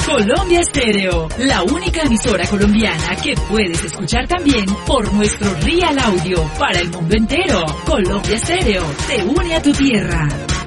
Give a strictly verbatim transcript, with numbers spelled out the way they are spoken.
Colombia Estéreo, la única emisora colombiana que puedes escuchar también por nuestro Real Audio para el mundo entero. Colombia Estéreo, te une a tu tierra.